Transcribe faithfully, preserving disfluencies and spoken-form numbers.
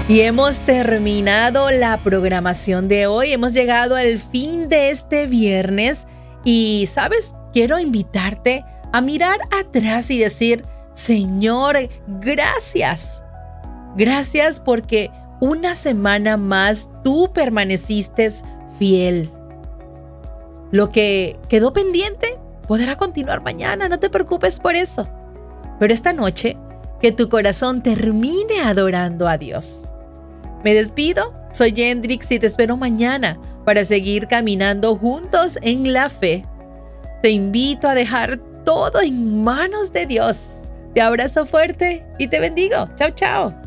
Y hemos terminado la programación de hoy. Hemos llegado al fin de este viernes. Y, ¿sabes? Quiero invitarte a mirar atrás y decir, Señor, gracias. Gracias porque una semana más tú permaneciste fiel. Lo que quedó pendiente podrá continuar mañana, no te preocupes por eso. Pero esta noche, que tu corazón termine adorando a Dios. Me despido, soy Yendrix y te espero mañana para seguir caminando juntos en la fe. Te invito a dejar todo en manos de Dios. Te abrazo fuerte y te bendigo. Chao, chao.